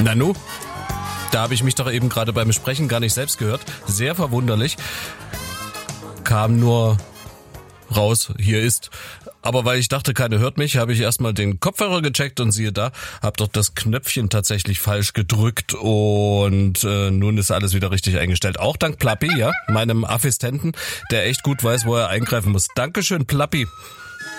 Nanu, da habe ich mich doch eben gerade beim Sprechen gar nicht selbst gehört. Sehr verwunderlich. Kam nur raus, hier ist. Aber weil ich dachte, keiner hört mich, habe ich erstmal den Kopfhörer gecheckt und siehe da, habe doch das Knöpfchen tatsächlich falsch gedrückt und nun ist alles wieder richtig eingestellt. Auch dank Plappi, ja, meinem Assistenten, der echt gut weiß, wo er eingreifen muss. Dankeschön, Plappi.